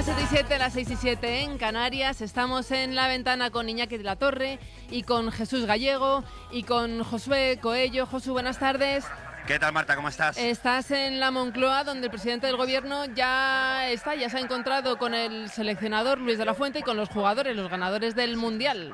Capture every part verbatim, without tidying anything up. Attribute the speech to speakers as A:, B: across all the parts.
A: las siete y siete, las seis y siete en Canarias. Estamos en La Ventana con Iñaki de la Torre y con Jesús Gallego y con Josué Coello. Josu, buenas tardes.
B: ¿Qué tal, Marta? ¿Cómo estás?
A: Estás en la Moncloa, donde el presidente del gobierno ya está, ya se ha encontrado con el seleccionador Luis de la Fuente y con los jugadores, los ganadores del Mundial.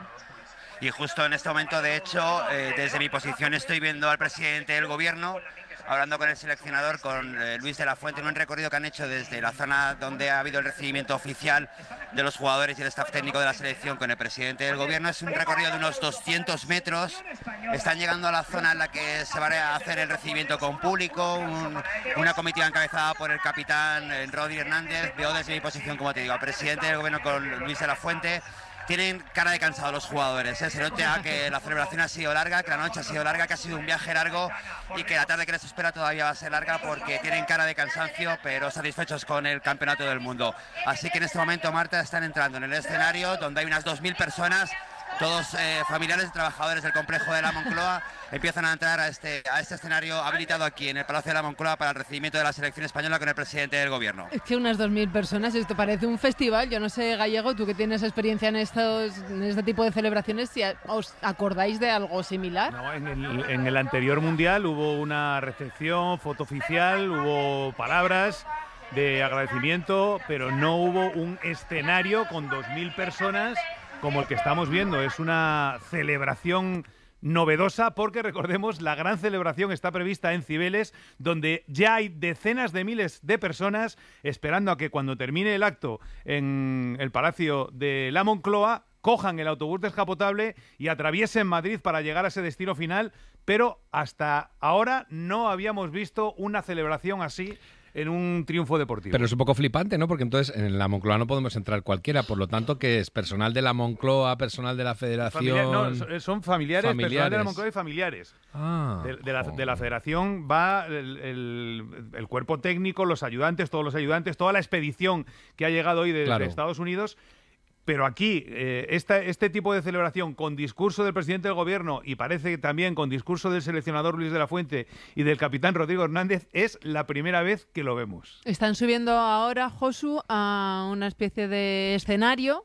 B: Y justo en este momento, de hecho, eh, desde mi posición estoy viendo al presidente del gobierno hablando con el seleccionador, con eh, Luis de la Fuente, en un recorrido que han hecho desde la zona donde ha habido el recibimiento oficial de los jugadores y el staff técnico de la selección con el presidente del gobierno. Es un recorrido de unos doscientos metros. Están llegando a la zona en la que se va a hacer el recibimiento con público, un, una comitiva encabezada por el capitán eh, Rodri Hernández. Veo desde mi posición, como te digo, al presidente del gobierno con Luis de la Fuente. Tienen cara de cansados los jugadores, ¿eh? Se nota que la celebración ha sido larga, que la noche ha sido larga, que ha sido un viaje largo y que la tarde que les espera todavía va a ser larga, porque tienen cara de cansancio, pero satisfechos con el campeonato del mundo. Así que en este momento, Marta, están entrando en el escenario donde hay unas dos mil personas, todos eh, familiares y trabajadores del complejo de la Moncloa. Empiezan a entrar a este, a este escenario habilitado aquí en el Palacio de la Moncloa para el recibimiento de la selección española con el presidente del gobierno.
A: Es que unas dos mil personas, esto parece un festival. Yo no sé, Gallego, tú que tienes experiencia en, estos, en este tipo de celebraciones, si os acordáis de algo similar.
C: No, en el, en el anterior Mundial hubo una recepción, foto oficial, hubo palabras de agradecimiento, pero no hubo un escenario con dos mil personas como el que estamos viendo. Es una celebración novedosa, porque recordemos, la gran celebración está prevista en Cibeles, donde ya hay decenas de miles de personas esperando a que, cuando termine el acto en el Palacio de la Moncloa, cojan el autobús descapotable y atraviesen Madrid para llegar a ese destino final. Pero hasta ahora no habíamos visto una celebración así en un triunfo deportivo.
D: Pero es un poco flipante, ¿no? Porque entonces en la Moncloa no podemos entrar cualquiera, por lo tanto, ¿qué es? ¿Personal de la Moncloa, personal de la Federación?
C: Familiar, no, son familiares,
D: familiares,
C: personal de la Moncloa y familiares.
D: Ah,
C: de, de, la, de la Federación va el, el, el cuerpo técnico, los ayudantes, todos los ayudantes, toda la expedición que ha llegado hoy desde
D: claro.
C: Estados Unidos. Pero aquí, eh, esta, este tipo de celebración con discurso del presidente del gobierno, y parece que también con discurso del seleccionador Luis de la Fuente y del capitán Rodrigo Hernández, es la primera vez que lo vemos.
A: Están subiendo ahora, Josu, a una especie de escenario,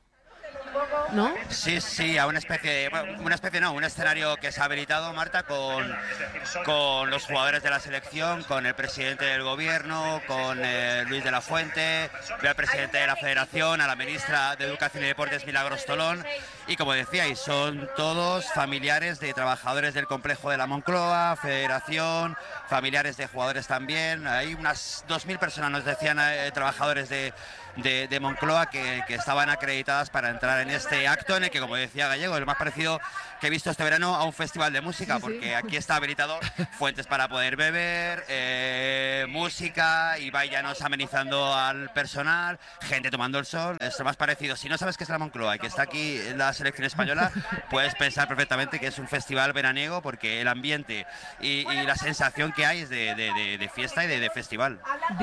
A: ¿no?
B: Sí, sí, a una especie de, bueno, una especie no, un escenario que se ha habilitado, Marta, con, con los jugadores de la selección, con el presidente del gobierno, con eh, Luis de la Fuente, veo al presidente de la Federación, a la ministra de Educación y Deportes, Milagros Tolón, y como decíais, son todos familiares de trabajadores del complejo de la Moncloa, Federación, familiares de jugadores también. Hay unas dos mil personas, nos decían, eh, trabajadores de De, de Moncloa que, que estaban acreditadas para entrar en este acto, en el que, como decía Gallego, es lo más parecido que he visto este verano a un festival de música, sí, porque sí. Aquí está habilitado fuentes para poder beber, eh, música y vayanos amenizando al personal, gente tomando el sol. Es lo más parecido. Si no sabes qué es la Moncloa y que está aquí en la selección española, puedes pensar perfectamente que es un festival veraniego, porque el ambiente y, y la sensación que hay es de, de, de, de fiesta y de, de festival.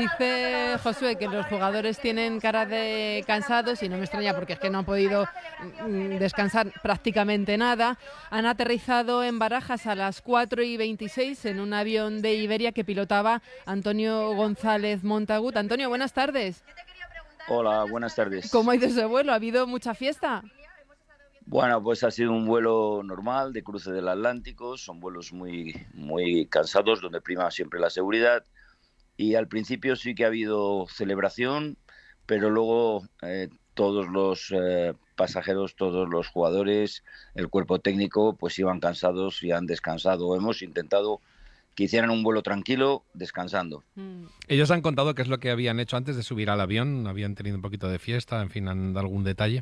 A: Dice Josué que los jugadores tienen cara de cansados, y no me extraña, porque es que no han podido descansar prácticamente nada. Han aterrizado en Barajas a las cuatro y veintiséis en un avión de Iberia que pilotaba Antonio González Montagut. Antonio, buenas tardes.
E: Hola, buenas tardes.
A: ¿Cómo ha ido ese vuelo? ¿Ha habido mucha fiesta?
E: Bueno, pues ha sido un vuelo normal de cruce del Atlántico. Son vuelos muy, muy cansados, donde prima siempre la seguridad. Y al principio sí que ha habido celebración, pero luego eh, todos los eh, pasajeros, todos los jugadores, el cuerpo técnico, pues iban cansados y han descansado. Hemos intentado que hicieran un vuelo tranquilo, descansando.
A: Mm.
D: ¿Ellos han contado qué es lo que habían hecho antes de subir al avión? ¿Habían tenido un poquito de fiesta? En fin, ¿han dado algún detalle?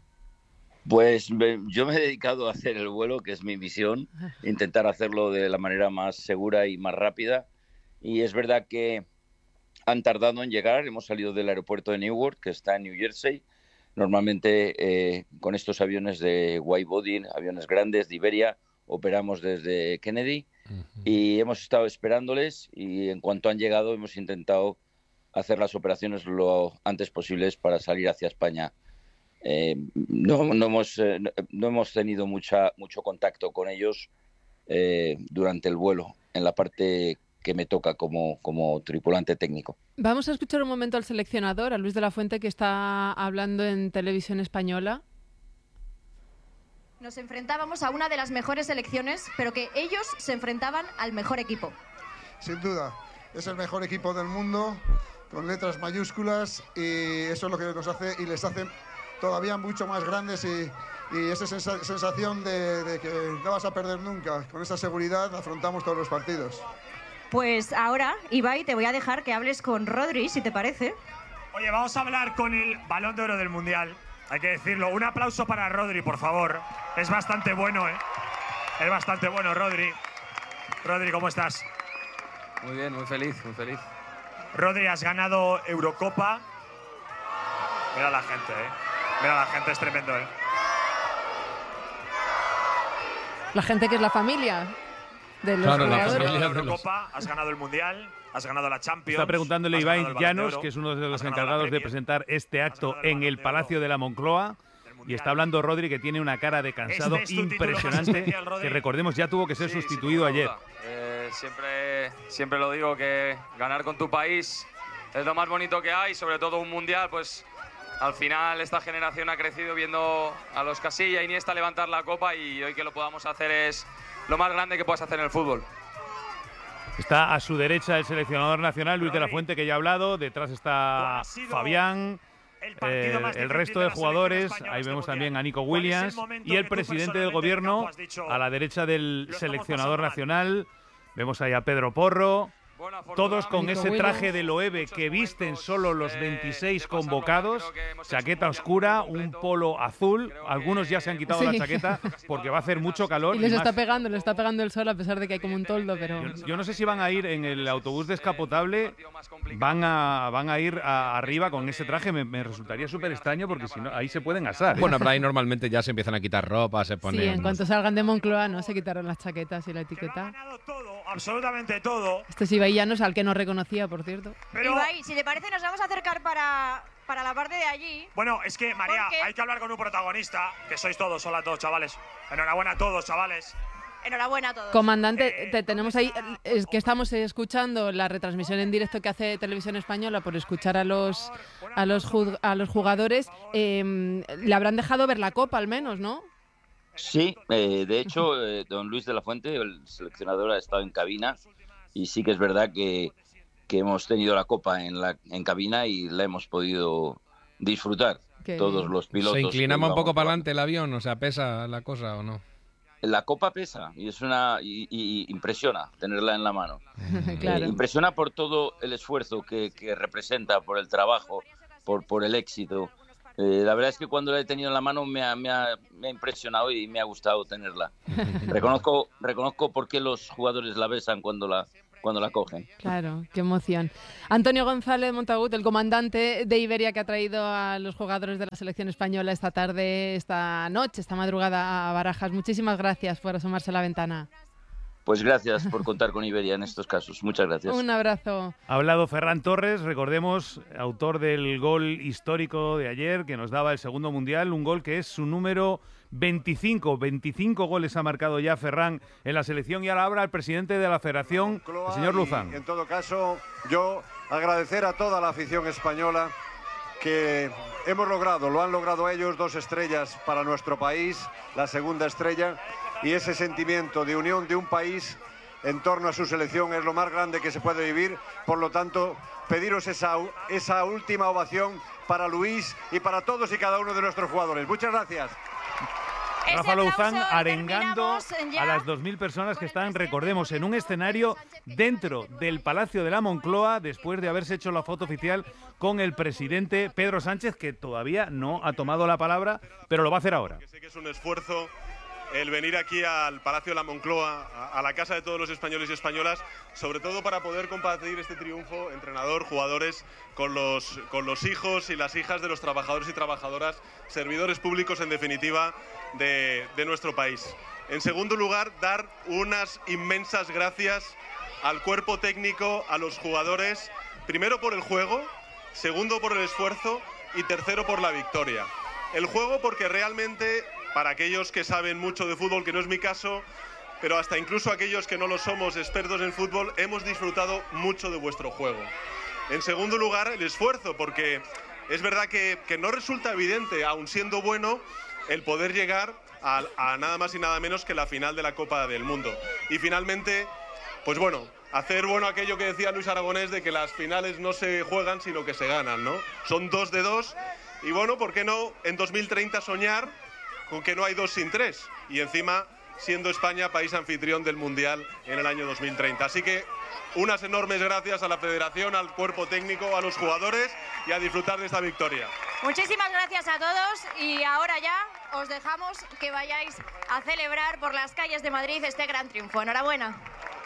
E: Pues me, yo me he dedicado a hacer el vuelo, que es mi misión, intentar hacerlo de la manera más segura y más rápida. Y es verdad que han tardado en llegar. Hemos salido del aeropuerto de Newark, que está en New Jersey. Normalmente eh, con estos aviones de widebody, aviones grandes de Iberia, operamos desde Kennedy. Uh-huh. Y hemos estado esperándoles, y en cuanto han llegado hemos intentado hacer las operaciones lo antes posibles para salir hacia España. Eh, no, no, hemos, eh, no hemos tenido mucha, mucho contacto con ellos eh, durante el vuelo. En la parte que me toca como, como tripulante técnico.
A: Vamos a escuchar un momento al seleccionador, a Luis de la Fuente, que está hablando en Televisión Española.
F: Nos enfrentábamos a una de las mejores selecciones, pero que ellos se enfrentaban al mejor equipo.
G: Sin duda, es el mejor equipo del mundo, con letras mayúsculas, y eso es lo que nos hace y les hace todavía mucho más grandes, y, y esa sensa sensación de, de que no vas a perder nunca. Con esa seguridad afrontamos todos los partidos.
F: Pues ahora, Ibai, te voy a dejar que hables con Rodri, si te parece.
H: Oye, vamos a hablar con el Balón de Oro del Mundial. Hay que decirlo. Un aplauso para Rodri, por favor. Es bastante bueno, ¿eh? Es bastante bueno, Rodri. Rodri, ¿cómo estás?
I: Muy bien, muy feliz, muy feliz.
H: Rodri, has ganado Eurocopa. Mira la gente, ¿eh? Mira la gente, es tremendo, ¿eh?
A: La gente que es la familia de los
D: claro,
A: jugadores.
H: Has ganado la
D: de los-
H: Eurocopa, has ganado el Mundial, has ganado la Champions.
C: Está preguntándole
H: has ganado
C: Ibai
H: el Balón de
C: Llanos,
H: Oro,
C: que es uno de los
H: has ganado la
C: encargados de
H: Premier,
C: presentar este
H: has
C: acto
H: ganado el
C: en
H: Balón
C: el
H: de Oro
C: Palacio de la Moncloa.
H: del Mundial.
C: Y está hablando Rodri, que tiene una cara de cansado
H: Este es tu título más
C: impresionante,
H: especial, Rodri.
C: que recordemos ya tuvo que ser
I: Sí, sin
C: sustituido
I: ninguna
C: ayer.
I: duda. Eh, siempre, siempre lo digo, que ganar con tu país es lo más bonito que hay, sobre todo un mundial. Pues al final esta generación ha crecido viendo a los Casilla y Iniesta levantar la copa, y hoy que lo podamos hacer es lo más grande que puedes hacer en el fútbol.
C: Está a su derecha el seleccionador nacional, Luis de la
H: Rodri.
C: Fuente, que ya ha hablado. Detrás
H: ¿Cuál
C: está
H: ha sido
C: Fabián,
H: el partido
C: eh,
H: más
C: el
H: difícil
C: resto
H: de
C: de
H: la
C: jugadores.
H: selección española
C: Ahí
H: este
C: vemos
H: mundial?
C: también a Nico
H: ¿Cuál es el
C: Williams
H: momento
C: y el
H: que tú
C: presidente del
H: personalmente en el
C: gobierno
H: campo has dicho,
C: a la derecha del
H: "Lo estamos
C: seleccionador
H: pasando mal"?
C: nacional. Vemos ahí a Pedro Porro.
I: Bueno,
C: Todos con
A: Nico
C: ese
A: Williams.
C: traje de Loewe
I: Muchos
C: que visten
I: momentos,
C: solo los
I: eh,
C: veintiséis
I: de pasarlo mal.
C: convocados,
I: Creo que hemos hecho un
C: chaqueta
I: mundial
C: oscura,
I: muy
C: un
I: completo.
C: polo azul.
I: Creo
C: Algunos ya se han quitado
A: Sí.
C: la chaqueta porque va a hacer mucho calor.
A: Y les
C: y
A: está
C: más-
A: pegando, les está pegando el sol, a pesar de que hay como un toldo, pero...
C: Yo, yo no sé si van a ir en el autobús descapotable, van a, van a ir a- arriba con ese traje. Me, me resultaría súper extraño, porque si no, ahí se pueden asar, ¿eh?
D: Bueno, pero ahí normalmente ya se empiezan a quitar ropa, se ponen...
A: Sí, en cuanto salgan de Moncloa, ¿no? Se quitaron las chaquetas y la
H: Que lo ha
A: etiqueta.
H: ganado todo, absolutamente todo.
A: Este es Ibai Llanos, al que no reconocía, por cierto.
H: Pero,
F: Ibai, si te parece, nos vamos a acercar para, para la parte de allí.
H: bueno, es que, María,
F: ¿Por qué?
H: hay que hablar con un protagonista, que sois todos. Hola a todos, chavales. Enhorabuena a todos, chavales.
F: Enhorabuena a todos.
A: Comandante,
H: Eh,
A: te tenemos ahí, es que estamos escuchando la retransmisión en directo que hace Televisión Española por escuchar a los a los ju- a los jugadores. Eh, le habrán dejado ver la copa al menos, ¿no?
E: Sí, eh, de hecho, eh, don Luis de la Fuente, el seleccionador, ha estado en cabina, y sí que es verdad que, que hemos tenido la copa en la en cabina y la hemos podido disfrutar.
A: Qué
E: Todos
A: bien.
E: los pilotos.
D: ¿Se inclinaba
E: que
D: un poco
E: íbamos
D: para
E: por-
D: adelante el avión? O sea, ¿pesa la cosa o no?
E: La copa pesa y es una y, y impresiona tenerla en la mano.
A: Claro.
E: Eh, impresiona por todo el esfuerzo que, que representa, por el trabajo, por, por el éxito. Eh, la verdad es que cuando la he tenido en la mano me ha, me ha- me ha impresionado y me ha gustado tenerla. Reconozco, reconozco por qué los jugadores la besan cuando la, cuando la cogen.
A: Claro, qué emoción. Antonio González Montagut, el comandante de Iberia, que ha traído a los jugadores de la selección española esta tarde, esta noche, esta madrugada a Barajas. Muchísimas gracias por asomarse a la ventana.
E: Pues gracias por contar con Iberia en estos casos. Muchas gracias.
A: Un abrazo.
C: Ha hablado Ferran Torres, recordemos, autor del gol histórico de ayer, que nos daba el segundo mundial, un gol que es su número veinticinco. veinticinco goles ha marcado ya Ferran en la selección, y ahora habla el presidente de la federación, el señor Luzán.
J: Y, en todo caso, yo agradecer a toda la afición española que hemos logrado, lo han logrado ellos, dos estrellas para nuestro país, la segunda estrella, y ese sentimiento de unión de un país en torno a su selección es lo más grande que se puede vivir. Por lo tanto, pediros esa, esa última ovación para Luis y para todos y cada uno de nuestros jugadores. Muchas gracias.
F: Ese
C: Rafa Louzán
F: aplauso,
C: arengando
F: terminamos ya
C: a las dos mil personas que están, recordemos, en un escenario dentro del Palacio de la Moncloa, después de haberse hecho la foto oficial con el presidente Pedro Sánchez, que todavía no ha tomado la palabra, pero lo va a hacer ahora.
K: Que sé que es un esfuerzo el venir aquí al Palacio de la Moncloa, a, a la casa de todos los españoles y españolas, sobre todo para poder compartir este triunfo, entrenador, jugadores, con los, con los hijos y las hijas de los trabajadores y trabajadoras, servidores públicos, en definitiva, de, de nuestro país. En segundo lugar, dar unas inmensas gracias al cuerpo técnico, a los jugadores, primero por el juego, segundo por el esfuerzo y tercero por la victoria. El juego porque realmente, para aquellos que saben mucho de fútbol, que no es mi caso, pero hasta incluso aquellos que no lo somos expertos en fútbol, hemos disfrutado mucho de vuestro juego. En segundo lugar, el esfuerzo, porque es verdad que, que no resulta evidente, aun siendo bueno, el poder llegar a, a nada más y nada menos que la final de la Copa del Mundo. Y finalmente, pues bueno, hacer bueno aquello que decía Luis Aragonés de que las finales no se juegan sino que se ganan, ¿no? Son dos de dos y bueno, ¿por qué no en dos mil treinta soñar con que no hay dos sin tres? Y encima siendo España país anfitrión del Mundial en el año dos mil treinta. Así que unas enormes gracias a la Federación, al cuerpo técnico, a los jugadores y a disfrutar de esta victoria.
F: Muchísimas gracias a todos y ahora ya os dejamos que vayáis a celebrar por las calles de Madrid este gran triunfo. Enhorabuena.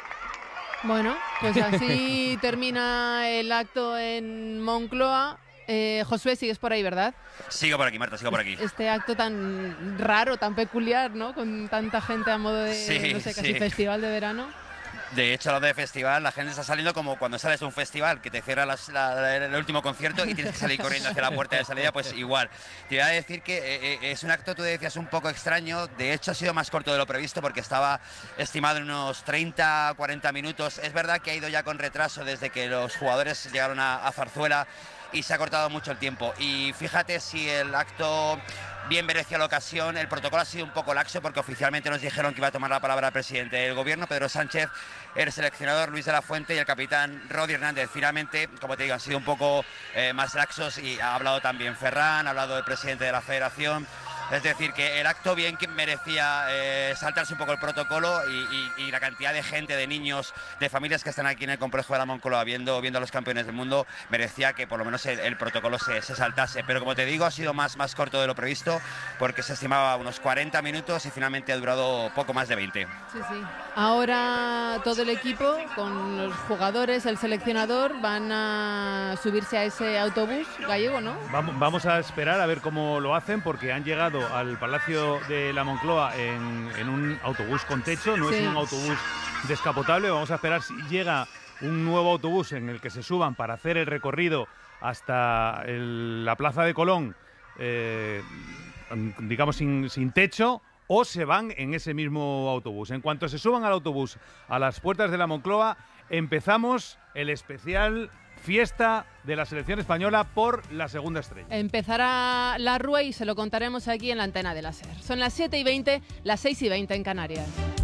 A: Bueno, pues así termina el acto en Moncloa. Eh, Josué, sigues por ahí, ¿verdad?
B: Sigo por aquí, Marta, sigo por aquí.
A: Este acto tan raro, tan peculiar, ¿no? Con tanta gente a modo de,
B: sí,
A: no sé, casi
B: sí.
A: festival de verano.
B: De hecho, hablando de festival, la gente está saliendo como cuando sales de un festival, que te cierra las, la, el último concierto y tienes que salir corriendo hacia la puerta de salida, pues igual. Te voy a decir que eh, es un acto, tú decías, un poco extraño. De hecho, ha sido más corto de lo previsto porque estaba estimado en unos treinta, cuarenta minutos. Es verdad que ha ido ya con retraso desde que los jugadores llegaron a, a Zarzuela y se ha cortado mucho el tiempo. Y fíjate si el acto bien merecía la ocasión. El protocolo ha sido un poco laxo porque oficialmente nos dijeron que iba a tomar la palabra el presidente del gobierno, Pedro Sánchez, el seleccionador Luis de la Fuente y el capitán Rodri Hernández. Finalmente, como te digo, han sido un poco eh, más laxos y ha hablado también Ferran, ha hablado el presidente de la Federación. Es decir, que el acto bien que merecía eh, saltarse un poco el protocolo y, y, y la cantidad de gente, de niños, de familias que están aquí en el complejo de la Moncloa viendo, viendo a los campeones del mundo, merecía que por lo menos el, el protocolo se, se saltase. Pero como te digo, ha sido más, más corto de lo previsto porque se estimaba unos cuarenta minutos y finalmente ha durado poco más de veinte.
A: Sí, sí. Ahora todo el equipo, con los jugadores, el seleccionador, van a subirse a ese autobús gallego, ¿no?
C: Vamos, vamos a esperar a ver cómo lo hacen porque han llegado al Palacio de la Moncloa en, en un autobús con techo, no sí. es un autobús descapotable. Vamos a esperar si llega un nuevo autobús en el que se suban para hacer el recorrido hasta el, la Plaza de Colón, eh, digamos sin, sin techo, o se van en ese mismo autobús. En cuanto se suban al autobús a las puertas de la Moncloa, empezamos el especial fiesta de la selección española por la segunda estrella.
A: Empezará la rúa y se lo contaremos aquí en la antena de la SER. Son las siete y veinte, las seis y veinte en Canarias.